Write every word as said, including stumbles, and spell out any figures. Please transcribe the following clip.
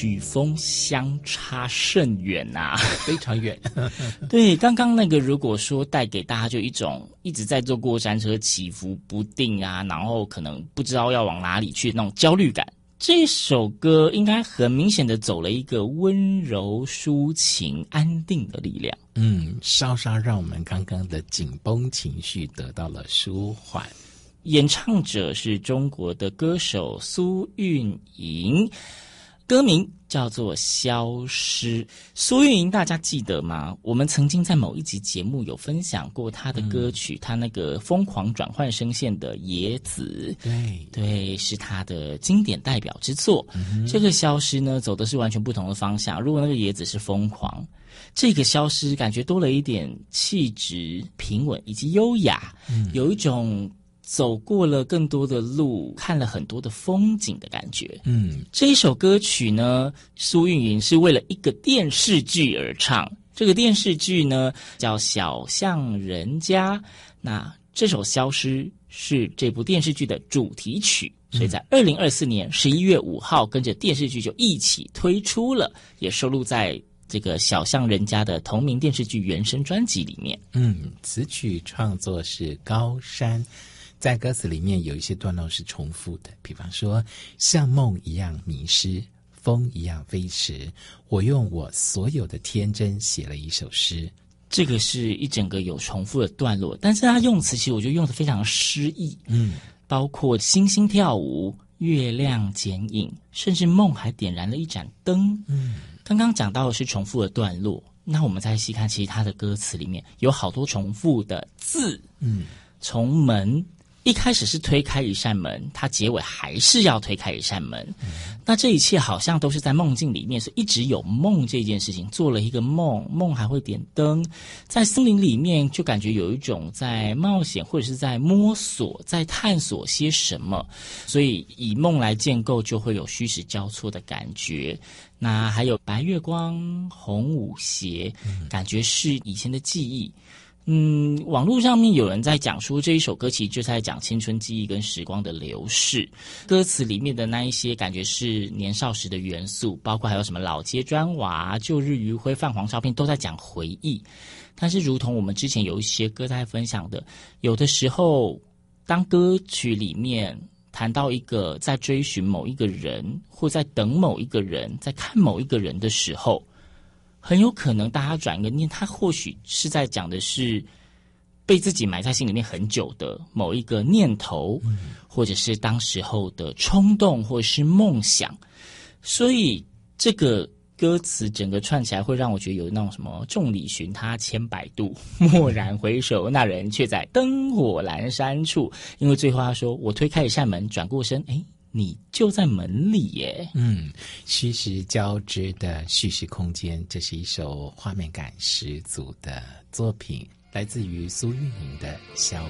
曲风相差甚远啊， 非常远。 对，刚刚那个如果说带给大家就一种一直在坐过山车起伏不定啊，然后可能不知道要往哪里去那种焦虑感，这首歌应该很明显的走了一个温柔抒情安定的力量。 嗯，稍稍让我们刚刚的紧绷情绪得到了舒缓。 演唱者是中国的歌手苏运莹，歌名叫做《消失》。苏运莹大家记得吗？我们曾经在某一集节目有分享过她的歌曲，她、嗯、那个疯狂转换声线的《野子》， 对对，是她的经典代表之作。嗯、这个《消失》呢，走的是完全不同的方向。如果那个《野子》是疯狂，这个《消失》感觉多了一点气质、平稳以及优雅，嗯、有一种走过了更多的路，看了很多的风景的感觉。嗯，这一首歌曲呢，苏运莹是为了一个电视剧而唱。这个电视剧呢叫《小巷人家》，那这首《消失》是这部电视剧的主题曲，所以在二零二四年十一月五号跟着电视剧就一起推出了，也收录在这个小巷人家的同名电视剧原声专辑里面。 嗯，此曲创作是高山，在歌词里面有一些段落是重复的，比方说像梦一样迷失，风一样飞驰，我用我所有的天真写了一首诗。 这个是一整个有重复的段落，但是他用词其实我觉得用得非常诗意，嗯，包括星星跳舞，月亮剪影，甚至梦还点燃了一盏灯。嗯，刚刚讲到的是重复的段落，那我们再细看，其实他的歌词里面有好多重复的字。嗯，从门一开始是推开一扇门，它结尾还是要推开一扇门。嗯、那这一切好像都是在梦境里面，所以一直有梦这件事情，做了一个梦，梦还会点灯。在森林里面就感觉有一种在冒险或者是在摸索，在探索些什么，所以以梦来建构就会有虚实交错的感觉。那还有白月光、红舞鞋，嗯、感觉是以前的记忆。嗯，网络上面有人在讲说这一首歌其实就在讲青春记忆跟时光的流逝，歌词里面的那一些感觉是年少时的元素，包括还有什么老街砖瓦、旧日余晖、泛黄照片，都在讲回忆。但是如同我们之前有一些歌在分享的，有的时候当歌曲里面谈到一个在追寻某一个人，或在等某一个人，在看某一个人的时候，很有可能大家转一个念，他或许是在讲的是被自己埋在心里面很久的某一个念头，嗯、或者是当时候的冲动，或者是梦想。所以这个歌词整个串起来会让我觉得有那种什么众里寻他千百度，蓦然回首，那人却在灯火阑珊处。因为最后他说，我推开一扇门，转过身，诶，你就在门里耶。 嗯，虚实交织的叙事空间，这是一首画面感十足的作品，来自于苏运莹的《消